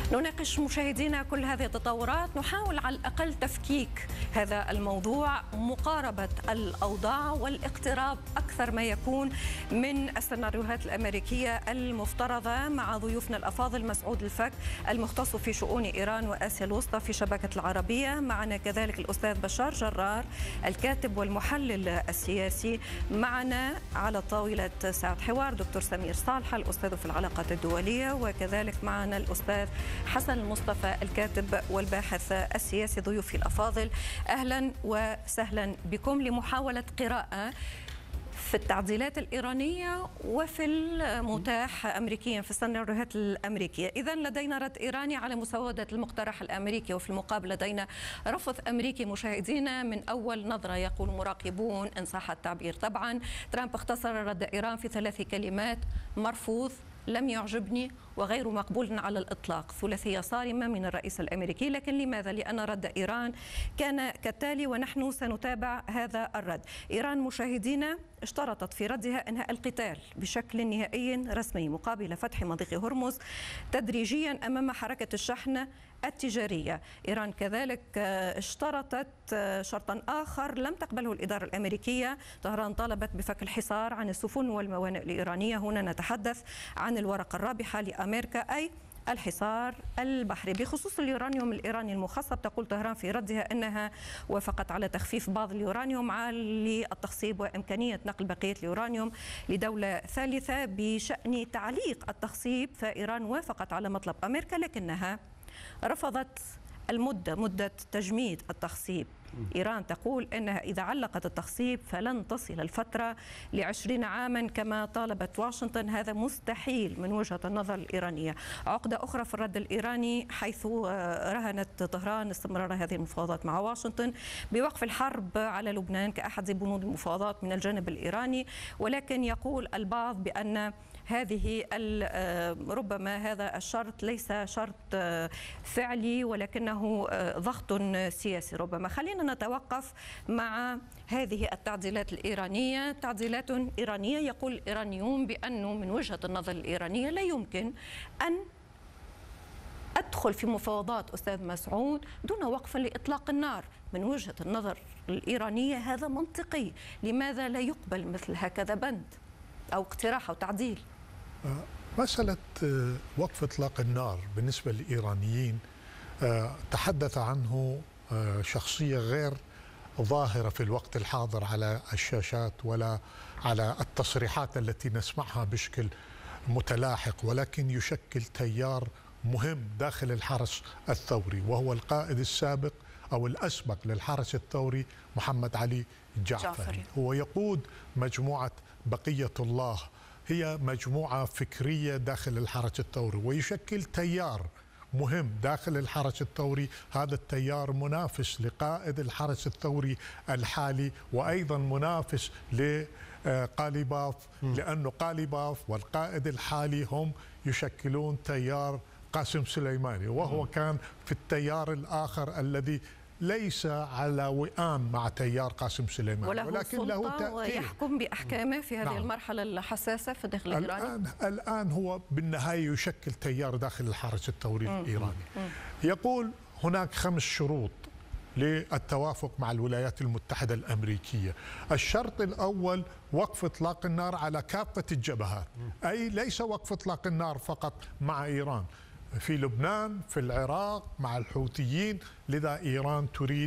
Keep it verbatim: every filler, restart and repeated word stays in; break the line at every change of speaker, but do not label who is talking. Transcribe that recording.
نناقش مشاهدينا كل هذه التطورات، نحاول على الأقل تفكيك هذا الموضوع، مقاربة الأوضاع والاقتراب أكثر ما يكون من السيناريوهات الأمريكية المفترضة مع ضيوفنا الأفاضل. مسعود الفك المختص في شؤون إيران وآسيا الوسطى في شبكة العربية، معنا كذلك الأستاذ بشار جرار الكاتب والمحلل السياسي، معنا على طاولة ساعة حوار دكتور سمير صالحة الأستاذ في العلاقات الدولية، وكذلك معنا الأستاذ حسن المصطفى الكاتب والباحث السياسي. ضيوفي الأفاضل أهلا وسهلا بكم لمحاولة قراءة في التعديلات الإيرانية وفي المتاح أمريكيا في السيناريوهات الأمريكية. إذا لدينا رد إيراني على مسودة المقترح الأمريكي، وفي المقابل لدينا رفض أمريكي مشاهدينا من أول نظرة، يقول مراقبون إن صح التعبير. طبعا ترامب اختصر رد إيران في ثلاث كلمات: مرفوض، لم يعجبني، وغير مقبول على الإطلاق. ثلاثية صارمة من الرئيس الأمريكي، لكن لماذا؟ لأن رد إيران كان كالتالي، ونحن سنتابع هذا الرد. إيران مشاهدينا اشترطت في ردها إنهاء القتال بشكل نهائي رسمي مقابل فتح مضيق هرمز تدريجيا أمام حركة الشحن التجارية. إيران كذلك اشترطت شرطا آخر لم تقبله الإدارة الأمريكية. طهران طالبت بفك الحصار عن السفن والموانئ الإيرانية. هنا نتحدث عن الورقة الرابحة لأمريكا، أي الحصار البحري. بخصوص اليورانيوم الإيراني المخصب، تقول طهران في ردها أنها وافقت على تخفيف بعض اليورانيوم للتخصيب وإمكانية نقل بقية اليورانيوم لدولة ثالثة. بشأن تعليق التخصيب، فإيران وافقت على مطلب أمريكا، لكنها رفضت المدة مدة تجميد التخصيب. إيران تقول أنها إذا علقت التخصيب فلن تصل الفترة لعشرين عاما كما طالبت واشنطن. هذا مستحيل من وجهة النظر الإيرانية. عقدة أخرى في الرد الإيراني، حيث رهنت طهران استمرار هذه المفاوضات مع واشنطن بوقف الحرب على لبنان كأحد بنود المفاوضات من الجانب الإيراني، ولكن يقول البعض بأن هذه ربما هذا الشرط ليس شرط فعلي ولكنه ضغط سياسي ربما. خلينا نتوقف مع هذه التعديلات الإيرانية. تعديلات إيرانية، يقول الإيرانيون بأنه من وجهة النظر الإيرانية لا يمكن أن أدخل في مفاوضات أستاذ مسعود دون وقف لإطلاق النار. من وجهة النظر الإيرانية هذا منطقي، لماذا لا يقبل مثل هكذا بند أو اقتراح أو تعديل؟
مسألة وقف إطلاق النار بالنسبة للإيرانيين تحدث عنه شخصية غير ظاهرة في الوقت الحاضر على الشاشات ولا على التصريحات التي نسمعها بشكل متلاحق، ولكن يشكل تيار مهم داخل الحرس الثوري، وهو القائد السابق أو الأسبق للحرس الثوري محمد علي الجعفري. جعفري. هو يقود مجموعة بقية الله، هي مجموعة فكرية داخل الحرس الثوري، ويشكل تيار مهم داخل الحرس الثوري. هذا التيار منافس لقائد الحرس الثوري الحالي، وأيضا منافس لقاليباف، لأنه قاليباف والقائد الحالي هم يشكلون تيار قاسم سليماني، وهو كان في التيار الآخر الذي ليس على وئام مع تيار قاسم سليماني،
وله
ولكن
له
تأثير
ويحكم بأحكامه في هذه نعم. المرحلة الحساسة في الداخل الإيراني.
الآن, الآن هو بالنهاية يشكل تيار داخل الحرس الثوري مم. الإيراني. مم. يقول هناك خمس شروط للتوافق مع الولايات المتحدة الأمريكية. الشرط الأول وقف إطلاق النار على كافة الجبهات، أي ليس وقف إطلاق النار فقط مع إيران، في لبنان، في العراق، مع الحوثيين. لذا إيران تريد